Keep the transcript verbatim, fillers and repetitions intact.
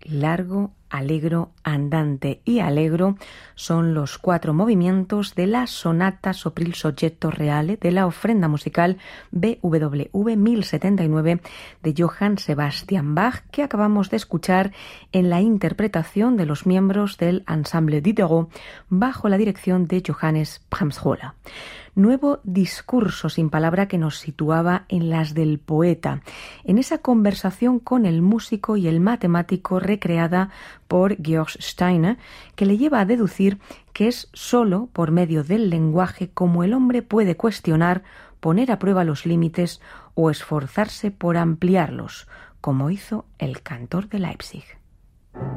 largo, allegro, andante y allegro son los cuatro movimientos de la sonata sopra il soggetto reale de la ofrenda musical B W V mil setenta y nueve de Johann Sebastian Bach, que acabamos de escuchar en la interpretación de los miembros del Ensemble Diderot bajo la dirección de Johannes Brahms-Höhle. Nuevo discurso sin palabra que nos situaba en las del poeta, en esa conversación con el músico y el matemático recreada por Georg Steiner, que le lleva a deducir que es sólo por medio del lenguaje como el hombre puede cuestionar, poner a prueba los límites o esforzarse por ampliarlos, como hizo el cantor de Leipzig.